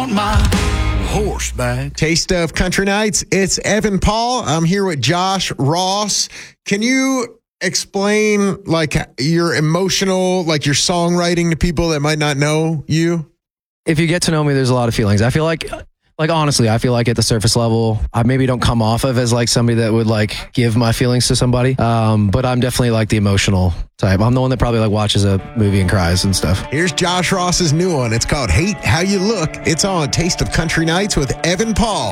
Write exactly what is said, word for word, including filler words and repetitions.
want my horse back. Taste of Country Nights. It's Evan Paul. I'm here with Josh Ross. Can you explain like your emotional, like your songwriting to people that might not know you? If you get to know me, there's a lot of feelings. I feel like, like honestly, I feel like at the surface level, I maybe don't come off of as like somebody that would like give my feelings to somebody. Um, but I'm definitely like the emotional type. I'm the one that probably like watches a movie and cries and stuff. Here's Josh Ross's new one. It's called Hate How You Look. It's on Taste of Country Nights with Evan Paul.